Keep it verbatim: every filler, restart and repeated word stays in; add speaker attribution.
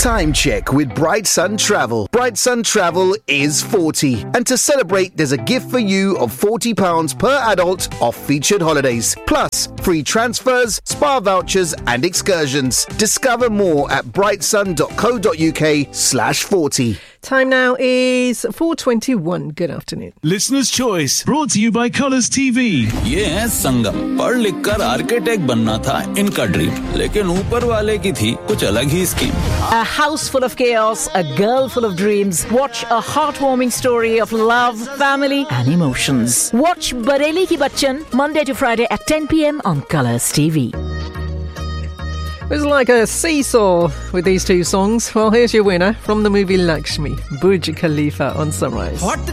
Speaker 1: Time check with Bright Sun Travel. Bright Sun Travel is forty. And to celebrate, there's a gift for you of forty pounds per adult off featured holidays. Plus, free transfers, spa vouchers and excursions. Discover more at brightsun.co.uk slash 40.
Speaker 2: Time now is four twenty-one. Good afternoon.
Speaker 3: Listener's Choice, brought to you by Colours T V.
Speaker 4: ये है संगम। पढ़ लिख कर architect बनना था इनका dream, लेकिन ऊपर वाले की थी कुछ अलग ही scheme.
Speaker 5: A house full of chaos, a girl full of dreams. Watch a heartwarming story of love, family and emotions. Watch Bareli Ki Bachchan, Monday to Friday at ten p.m. on Colours T V.
Speaker 2: It was like a seesaw with these two songs. Well, here's your winner from the movie Lakshmi, Burj Khalifa on Sunrise.
Speaker 6: Hot